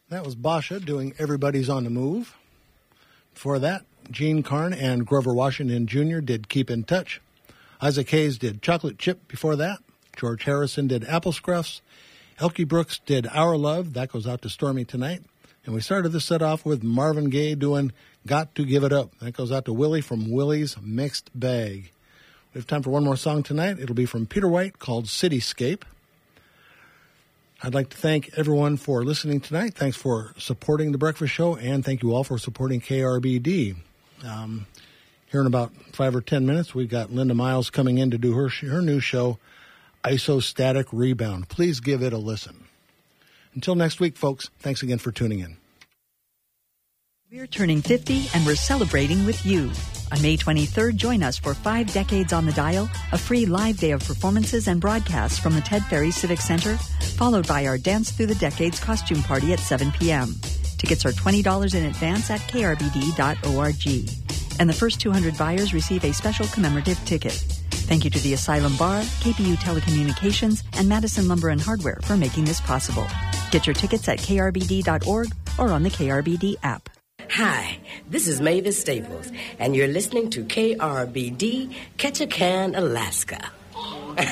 That was Basha doing Everybody's on the Move. Before that, Gene Carn and Grover Washington Jr. did Keep in Touch. Isaac Hayes did Chocolate Chip before that. George Harrison did Apple Scruffs. Elkie Brooks did Our Love. That goes out to Stormy tonight. And we started the set off with Marvin Gaye doing Got to Give It Up. That goes out to Willie from Willie's Mixed Bag. We have time for one more song tonight. It'll be from Peter White called Cityscape. I'd like to thank everyone for listening tonight. Thanks for supporting The Breakfast Show, and thank you all for supporting KRBD. Here in about 5 or 10 minutes, we've got Linda Miles coming in to do her new show, Isostatic Rebound. Please give it a listen. Until next week, folks, thanks again for tuning in. We're turning 50, and we're celebrating with you. On May 23rd, join us for 5 Decades on the Dial, a free live day of performances and broadcasts from the Ted Ferry Civic Center, followed by our Dance Through the Decades costume party at 7 p.m. Tickets are $20 in advance at krbd.org. And the first 200 buyers receive a special commemorative ticket. Thank you to the Asylum Bar, KPU Telecommunications, and Madison Lumber and Hardware for making this possible. Get your tickets at krbd.org or on the KRBD app. Hi, this is Mavis Staples, and you're listening to KRBD Ketchikan, Alaska.